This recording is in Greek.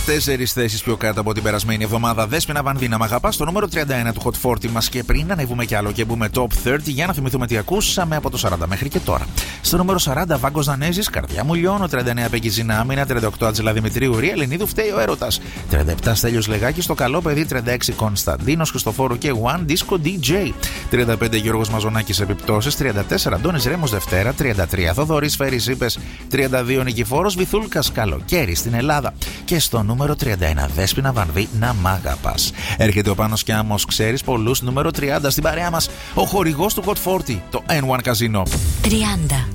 4 θέσεις πιο κάτω από την περασμένη εβδομάδα. Δέσποινα Βανδίνα, μ' αγαπάς, στο νούμερο 31 του Hot 40 μας. Και πριν ανέβουμε κι άλλο και μπούμε top 30, για να θυμηθούμε τι ακούσαμε από το 40 μέχρι και τώρα. Στο νούμερο 40, Βάγκος Δανέζης, Καρδιά μου λιώνω. 39, Πεκκιζίνα Άμυνα. 38, Ατζελά Δημητρίου, Ρία Ελληνίδου, Φταίει ο έρωτας. 37, Στέλιος Λεγάκης, Το καλό παιδί. 36, Κωνσταντίνος Χριστοφόρου και One Disco DJ. 35, Γιώργος Μαζονάκης, Επιπτώσεις. 34, Αντώνης Ρέμος, Δευτέρα. 33, Θοδωρής Φέρης Είπες. 32, Νικηφόρος Βυθούλκας, Καλοκαίρι στην Ελλάδα. Και στο νούμερο 31, Δέσποινα Βανδί, Να μ' αγαπάς. Έρχεται ο Πάνος Κιάμος, ξέρεις πολλούς. Νούμερο 30 στην παρέα μας, ο χορηγός του Hot 40, το N1 Casino. 30.